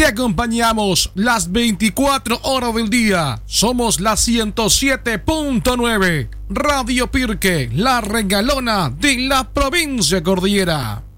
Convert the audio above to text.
Te acompañamos las 24 horas del día. Somos la 107.9. Radio Pirque, la regalona de la provincia cordillera.